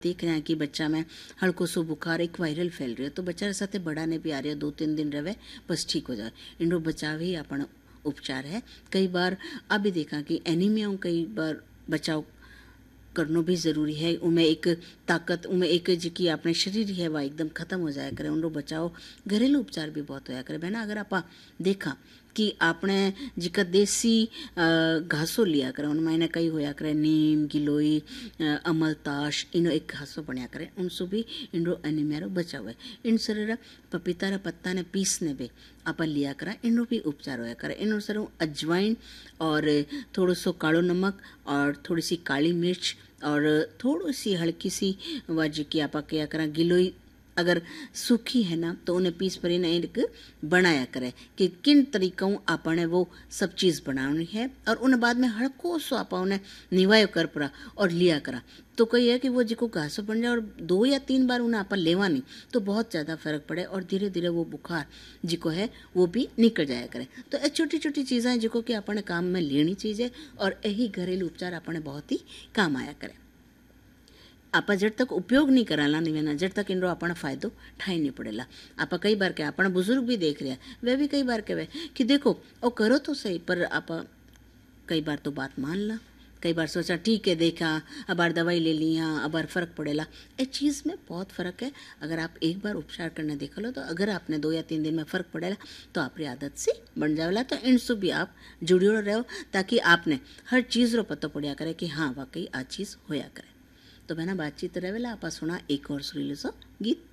देख रहे हैं कि बच्चा में हल्को सो बुखार एक वायरल फैल रही है तो बच्चा साथ बड़ा ने भी आ रहा 2-3 दिन रहे बस ठीक हो जाए इनरो बचाव ही अपन उपचार है। कई बार अब भी देखा कि एनीमिया कई बार बचाव करना भी जरूरी है। उमें एक ताकत उमें एक जी अपने शरीर है वह एकदम खत्म हो जाया करे उनको बचाओ घरेलू उपचार भी बहुत होया करे बहना। अगर आप देखा कि आपने जिका देसी घासो लिया करे उनमें इन्हें कई होया करे नीम गिलोई अमलताश इनो एक घासो बनया करे उनसे भी इनरो एनीमिया बचाव है। इन सर पपीता रा पत्ता ने पीसने भी अपन लिया करा इनो भी उपचार होया करे। इन सर अजवाइन और थोड़ो सो कालो नमक और थोड़ी सी काली मिर्च और थोड़ी सी हल्की सी वह जी आप क्या करा गिलोई अगर सूखी है ना तो उन्हें पीस पर एक बनाया करे कि किन तरीकों आपने वो सब चीज़ बनानी है और उन बाद में हल्को सो आप उन्हें निवायो कर पड़ा और लिया करा तो कई है कि वो जिको घासो बन जाए और 2 या 3 बार उन्हें आप लेवा नहीं तो बहुत ज़्यादा फर्क पड़े और धीरे धीरे वो बुखार जिको है वो भी निकल जाया करे। तो ये छोटी छोटी चीज़ें जिको कि अपने काम में लेनी चीज़ें और यही घरेलू उपचार अपने बहुत ही काम आया करे। आप जब तक उपयोग नहीं कराला नहीं ना जब तक इनरो अपना फायदो ठाई नहीं पड़ेला। आप कई बार क्या अपना बुजुर्ग भी देख रहे हैं वे भी कई बार कहे कि देखो वो करो तो सही पर आप कई बार तो बात मान ला कई बार सोचा ठीक है देखा अब बार दवाई ले ली हाँ अब बार फर्क पड़ेला। इस चीज़ में बहुत फ़र्क है। अगर आप एक बार उपचार करने देखा लो तो अगर आपने 2 या 3 दिन में फ़र्क पड़ेला तो आपकी आदत से बन जावेला। तो इनसे भी आप जुड़ियो रहो ताकि आपने हर चीज़ रो पता पड़ा करे कि हाँ वाकई आ चीज़ होया करे। तो बहना बातचीत रहेला आप सुना एक और सुरीलो सो गीत।